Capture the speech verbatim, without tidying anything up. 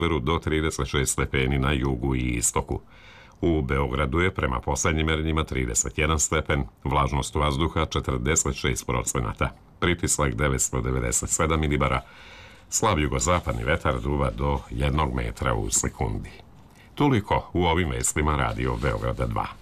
do trideset šest stepeni na jugu i istoku. U Beogradu je prema poslednjim merenjima trideset jedan stepen, vlažnost vazduha četrdeset šest procenata, pritisak devetsto devedeset sedam milibara, slab jugozapadni vetar duva do jednog metra u sekundi. Toliko u ovim vestima Radio Beograda dva.